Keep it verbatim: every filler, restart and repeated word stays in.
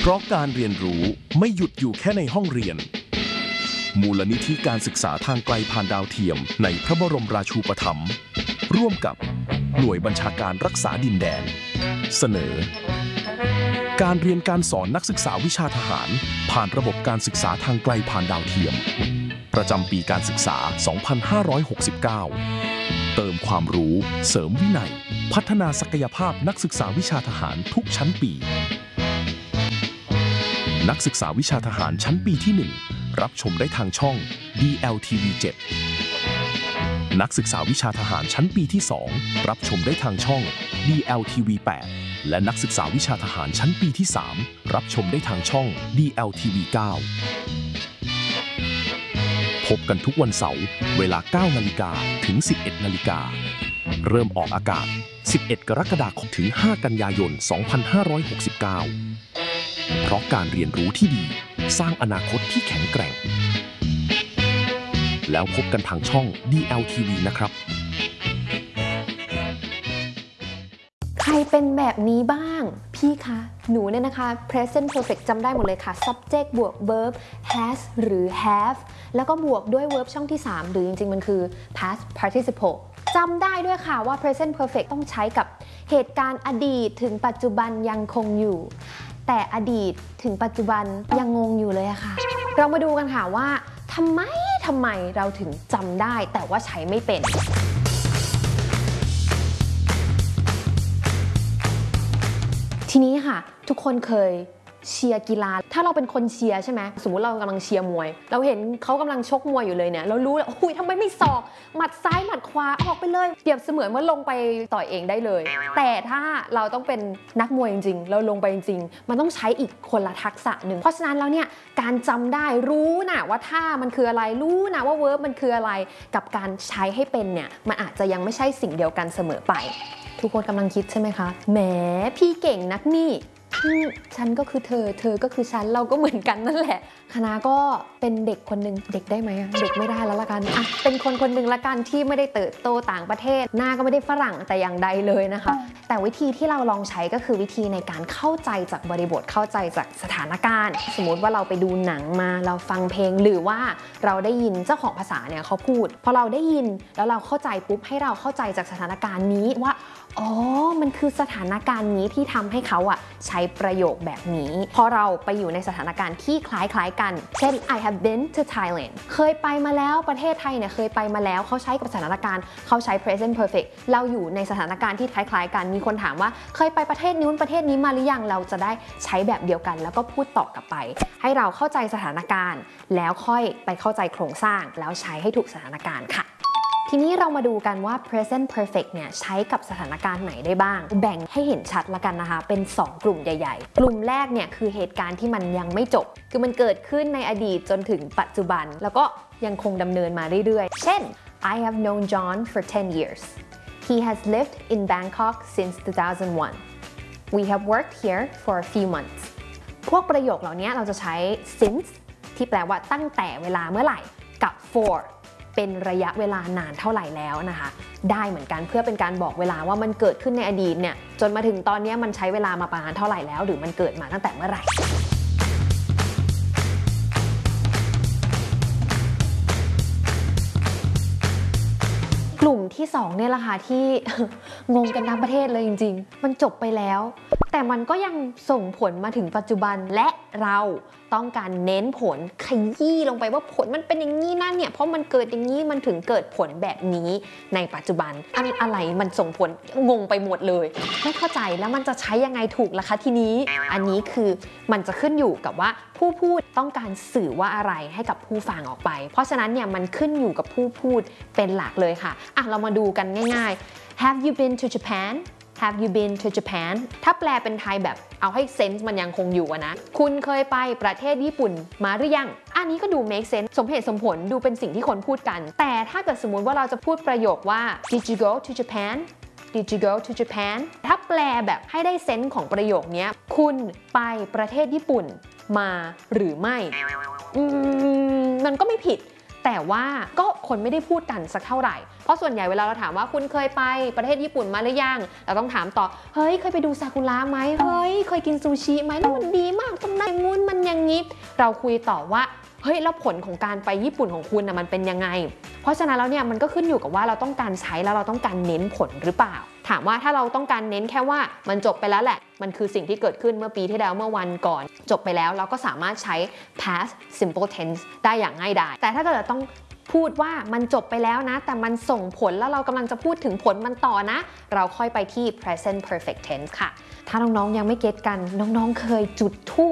เพราะการเรียนรู้ไม่หยุดอยู่แค่ในห้องเรียนมูลนิธิการศึกษาทางไกลผ่านดาวเทียมในพระบรมราชูปถัมภ์ร่วมกับหน่วยบัญชาการรักษาดินแดนเสนอการเรียนการสอนนักศึกษาวิชาทหารผ่านระบบการศึกษาทางไกลผ่านดาวเทียมประจำปีการศึกษา สองพันห้าร้อยหกสิบเก้า เติมความรู้เสริมวินัยพัฒนาศักยภาพนักศึกษาวิชาทหารทุกชั้นปีนักศึกษาวิชาทหารชั้นปีที่ หนึ่ง รับชมได้ทางช่อง ดี แอล ที วี เจ็ด นักศึกษาวิชาทหารชั้นปีที่ สอง รับชมได้ทางช่อง ดี แอล ที วี แปด และนักศึกษาวิชาทหารชั้นปีที่ สาม รับชมได้ทางช่อง ดี แอล ที วี เก้า พบกันทุกวันเสาร์เวลา เก้านาฬิกา ถึง สิบเอ็ดนาฬิกา เริ่มออกอากาศ สิบเอ็ดกรกฎาคม ถึง ห้ากันยายน สองพันห้าร้อยหกสิบเก้า เพราะการเรียนรู้ที่ดีสร้างอนาคตที่แข็งแกร่งแล้วพบกันทางช่อง ดี แอล ที วี นะครับใครเป็นแบบนี้บ้างพี่คะหนูเนี่ยนะคะ present perfect จำได้หมดเลยค่ะ subject บวก verb has หรือ have แล้วก็บวกด้วย verb ช่องที่ สาม หรือจริงๆมันคือ past participle จำได้ด้วยค่ะว่า present perfect ต้องใช้กับเหตุการณ์อดีตถึงปัจจุบันยังคงอยู่แต่อดีตถึงปัจจุบันยังงงอยู่เลยอะค่ะเรามาดูกันค่ะว่าทำไมทำไมเราถึงจำได้แต่ว่าใช้ไม่เป็นทีนี้ค่ะทุกคนเคยเชียร์กีฬาถ้าเราเป็นคนเชียร์ใช่ไหมสมมุติเรากำลังเชียร์มวยเราเห็นเขากำลังชกมวยอยู่เลยเนี่ยเรารู้แล้วอุ้ยทำไมไม่ศอกหมัดซ้ายหมัดขวาออกไปเลยเปรียบเสมือนว่าลงไปต่อยเองได้เลยแต่ถ้าเราต้องเป็นนักมวยจริงๆเราลงไปจริงๆมันต้องใช้อีกคนละทักษะหนึ่งเพราะฉะนั้นแล้วเนี่ยการจำได้รู้นะว่าท่ามันคืออะไรรู้นะว่าเวิร์บมันคืออะไรกับการใช้ให้เป็นเนี่ยมันอาจจะยังไม่ใช่สิ่งเดียวกันเสมอไปทุกคนกำลังคิดใช่ไหมคะแหมพี่เก่งนักนี่ฉันก็คือเธอเธอก็คือฉันเราก็เหมือนกันนั่นแหละคณะก็เป็นเด็กคนหนึ่งเด็กได้ไหมเด็กไม่ได้แล้วละกันอ่ะเป็นคนคนหนึ่งละกันที่ไม่ได้เติบโตต่างประเทศหน้าก็ไม่ได้ฝรั่งแต่อย่างใดเลยนะคะแต่วิธีที่เราลองใช้ก็คือวิธีในการเข้าใจจากบริบทเข้าใจจากสถานการณ์สมมติว่าเราไปดูหนังมาเราฟังเพลงหรือว่าเราได้ยินเจ้าของภาษาเนี่ยเขาพูดพอเราได้ยินแล้วเราเข้าใจปุ๊บให้เราเข้าใจจากสถานการณ์นี้ว่าอ๋อมันคือสถานการณ์นี้ที่ทำให้เขาอะใช้ประโยคแบบนี้พอเราไปอยู่ในสถานการณ์ที่คล้ายๆกันเช่น I have been to Thailand เคยไปมาแล้วประเทศไทยเนี่ยเคยไปมาแล้วเขาใช้กับสถานการณ์เขาใช้ present perfect เราอยู่ในสถานการณ์ที่คล้ายๆกันมีคนถามว่าเคยไปประเทศนู้นประเทศนี้มาหรือยังเราจะได้ใช้แบบเดียวกันแล้วก็พูดตอบกลับไปให้เราเข้าใจสถานการณ์แล้วค่อยไปเข้าใจโครงสร้างแล้วใช้ให้ถูกสถานการณ์ค่ะทีนี้เรามาดูกันว่า present perfect เนี่ยใช้กับสถานการณ์ไหนได้บ้างแบ่งให้เห็นชัดละกันนะคะเป็นสองกลุ่มใหญ่ๆกลุ่มแรกเนี่ยคือเหตุการณ์ที่มันยังไม่จบคือมันเกิดขึ้นในอดีตจนถึงปัจจุบันแล้วก็ยังคงดำเนินมาเรื่อยๆเช่น I have known John for ten years he has lived in Bangkok since two thousand one we have worked here for a few months พวกประโยคเหล่านี้เราจะใช้ since ที่แปลว่าตั้งแต่เวลาเมื่อไหร่กับ forเป็นระยะเวลานานเท่าไหร่แล้วนะคะได้เหมือนกันเพื่อเป็นการบอกเวลาว่ามันเกิดขึ้นในอดีตเนี่ยจนมาถึงตอนนี้มันใช้เวลามาประมาณเท่าไหร่แล้วหรือมันเกิดมาตั้งแต่เมื่อไหร่กลุ่มที่สองเนี่ยแหละค่ะที่ งงกันทั้งประเทศเลยจริงๆมันจบไปแล้วแต่มันก็ยังส่งผลมาถึงปัจจุบันและเราต้องการเน้นผลขยี้ลงไปว่าผลมันเป็นอย่างนี้นะเนี่ยเพราะมันเกิดอย่างนี้มันถึงเกิดผลแบบนี้ในปัจจุบันอันอะไรมันส่งผลงงไปหมดเลยไม่เข้าใจแล้วมันจะใช้ยังไงถูกล่ะคะทีนี้อันนี้คือมันจะขึ้นอยู่กับว่าผู้พูดต้องการสื่อว่าอะไรให้กับผู้ฟังออกไปเพราะฉะนั้นเนี่ยมันขึ้นอยู่กับผู้พูดเป็นหลักเลยค่ะอ่ะเรามาดูกันง่ายๆ Have you been to Japan Have you been to Japan ถ้าแปลเป็นไทยแบบเอาให้เซนส์มันยังคงอยู่นะคุณเคยไปประเทศญี่ปุ่นมาหรือยังอันนี้ก็ดู make sense สมเหตุสมผลดูเป็นสิ่งที่คนพูดกันแต่ถ้าเกิดสมมุติว่าเราจะพูดประโยคว่า Did you go to Japan Did you go to Japan ถ้าแปลแบบให้ได้เซนส์ของประโยคนี้คุณไปประเทศญี่ปุ่นมาหรือไม่อืมมันก็ไม่ผิดแต่ว่าก็คนไม่ได้พูดกันสักเท่าไหร่เพราะส่วนใหญ่เวลาเราถามว่าคุณเคยไปประเทศญี่ปุ่นมาหรือยังเราต้องถามต่อเฮ้ยเคยไปดูซากุระไหมเฮ้ยเคยกินซูชิไหมแล้วมันดีมากตรงไหนงูนมันอย่างนี้เราคุยต่อว่าเฮ้ยแล้วผลของการไปญี่ปุ่นของคุณนะมันเป็นยังไงเพราะฉะนั้นแล้วเนี่ยมันก็ขึ้นอยู่กับว่าเราต้องการใช้แล้วเราต้องการเน้นผลหรือเปล่าถามว่าถ้าเราต้องการเน้นแค่ว่ามันจบไปแล้วแหละมันคือสิ่งที่เกิดขึ้นเมื่อปีที่แล้วเมื่อวันก่อนจบไปแล้วเราก็สามารถใช้ past simple tense ได้อย่างง่ายดายแต่ถ้าเกิดต้องพูดว่ามันจบไปแล้วนะแต่มันส่งผลแล้วเรากำลังจะพูดถึงผลมันต่อนะเราค่อยไปที่ present perfect tense ค่ะถ้าน้องๆยังไม่เก็ตกันน้องๆเคยจุดธูป